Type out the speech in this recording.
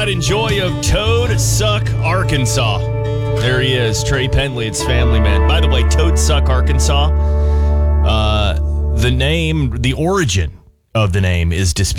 Enjoy of Toad Suck, Arkansas. There he is, Trey Penley, it's Family Man. By the way, Toad Suck, Arkansas, the origin of the name is disputed.